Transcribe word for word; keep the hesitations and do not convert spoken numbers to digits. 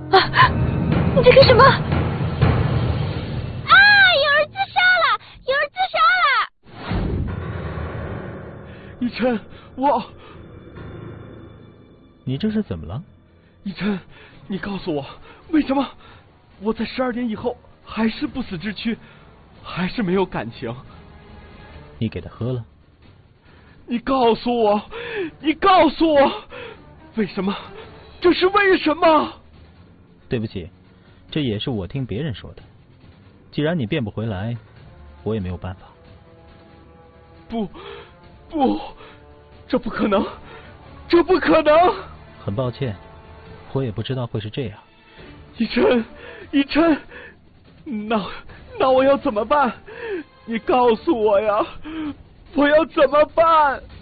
啊！你在干什么？啊！ 有人自杀了！有人自杀了！ 以琛，我…… 你这是怎么了？ 以琛，你告诉我，为什么我在十二点以后还是不死之躯，还是没有感情？ 你给他喝了？ 你告诉我，你告诉我，为什么？这是为什么？ 对不起，这也是我听别人说的。既然你变不回来，我也没有办法。 不，不，这不可能，这不可能！ 很抱歉，我也不知道会是这样。 以琛，以琛，那那我要怎么办？你告诉我呀，我要怎么办？